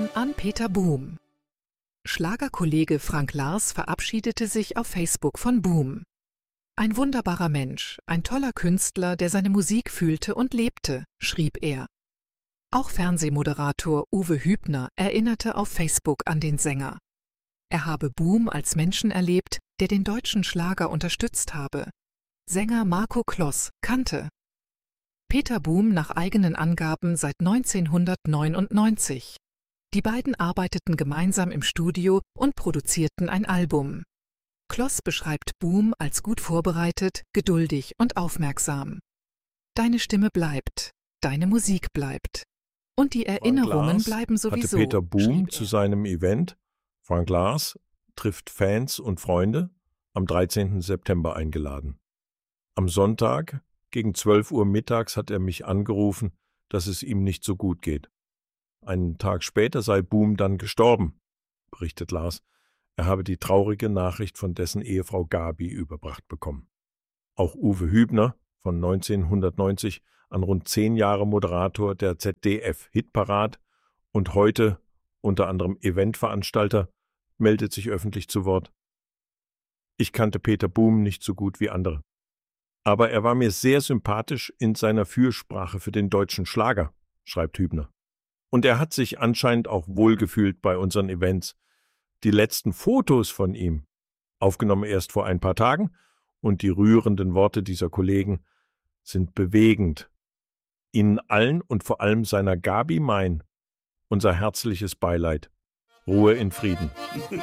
an Peter Boom. Schlagerkollege Frank Lars verabschiedete sich auf Facebook von Boom. Ein wunderbarer Mensch, ein toller Künstler, der seine Musik fühlte und lebte, schrieb er. Auch Fernsehmoderator Uwe Hübner erinnerte auf Facebook an den Sänger. Er habe Boom als Menschen erlebt, der den deutschen Schlager unterstützt habe. Sänger Marco Kloss kannte Peter Boom nach eigenen Angaben seit 1999. Die beiden arbeiteten gemeinsam im Studio und produzierten ein Album. Kloss beschreibt Boom als gut vorbereitet, geduldig und aufmerksam. Deine Stimme bleibt, deine Musik bleibt. Und die Erinnerungen bleiben sowieso. Hatte Peter Boom zu seinem Event Frank Lars trifft Fans und Freunde am 13. September eingeladen. Am Sonntag gegen 12 Uhr mittags hat er mich angerufen, dass es ihm nicht so gut geht. Einen Tag später sei Boom dann gestorben, berichtet Lars. Er habe die traurige Nachricht von dessen Ehefrau Gabi überbracht bekommen. Auch Uwe Hübner, von 1990 an rund 10 Jahre Moderator der ZDF-Hitparade und heute unter anderem Eventveranstalter, meldet sich öffentlich zu Wort. Ich kannte Peter Boom nicht so gut wie andere. Aber er war mir sehr sympathisch in seiner Fürsprache für den deutschen Schlager, schreibt Hübner. Und er hat sich anscheinend auch wohlgefühlt bei unseren Events. Die letzten Fotos von ihm, aufgenommen erst vor ein paar Tagen, und die rührenden Worte dieser Kollegen sind bewegend. Ihnen allen und vor allem seiner Gabi Mein unser herzliches Beileid. Ruhe in Frieden.